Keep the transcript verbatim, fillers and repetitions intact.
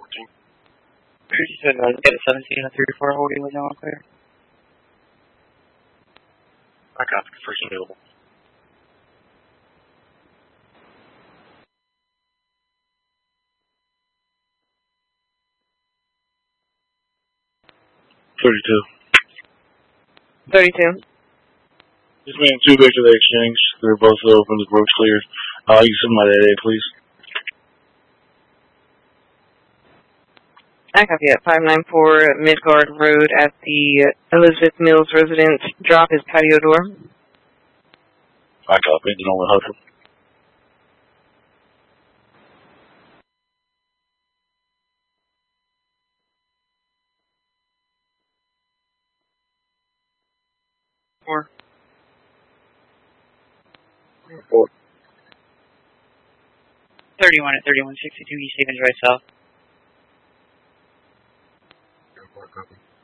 thirty-seven, uh, get a seventeen and thirty-four holding with now clear. I got the first available. thirty-two. thirty-two. Just made two back to the exchange. They're both open. The road's cleared. Uh, you send my eight A, please. I copy at five nine four Midgard Road at the Elizabeth Mills residence. Drop his patio door. I copy. The Nolan Hudson. Four. Four. thirty-one at thirty-one sixty-two East Stevens, right south. Four, copy.